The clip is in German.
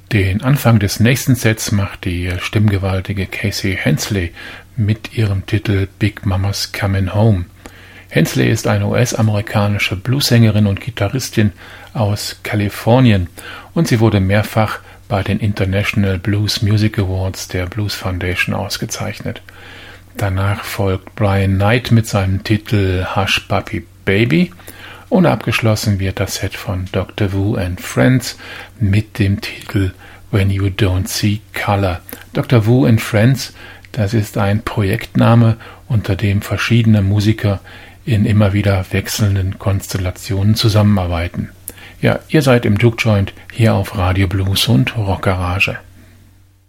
Den Anfang des nächsten Sets macht die stimmgewaltige Casey Hensley mit ihrem Titel Big Mama's Comin' Home. Hensley ist eine US-amerikanische Bluessängerin und Gitarristin aus Kalifornien und sie wurde mehrfach bei den International Blues Music Awards der Blues Foundation ausgezeichnet. Danach folgt Brian Knight mit seinem Titel Hush Puppy Baby und abgeschlossen wird das Set von Dr. Wu and Friends mit dem Titel When You Don't See Color. Dr. Wu and Friends, das ist ein Projektname, unter dem verschiedene Musiker in immer wieder wechselnden Konstellationen zusammenarbeiten. Ja, ihr seid im Juke Joint hier auf Radio Blues und Rock Garage.